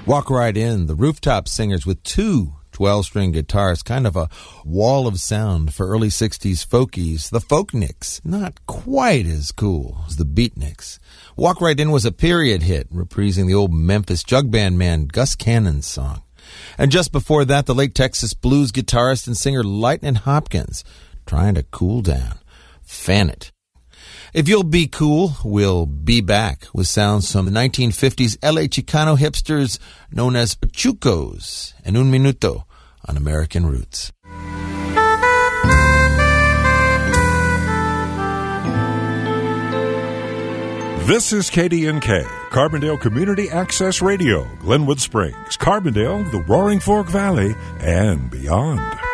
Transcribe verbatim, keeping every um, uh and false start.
Walk Right In, the Rooftop Singers with two twelve-string guitars, kind of a wall of sound for early sixties folkies. The Folkniks, not quite as cool as the Beatniks. Walk Right In was a period hit, reprising the old Memphis jug band man Gus Cannon's song. And just before that, the late Texas blues guitarist and singer Lightnin' Hopkins, trying to cool down. Fan It. If you'll be cool, we'll be back with sounds from the nineteen fifties L A Chicano hipsters known as Pachucos and Un Minuto on American Roots. This is K D N K, Carbondale Community Access Radio, Glenwood Springs, Carbondale, the Roaring Fork Valley, and beyond.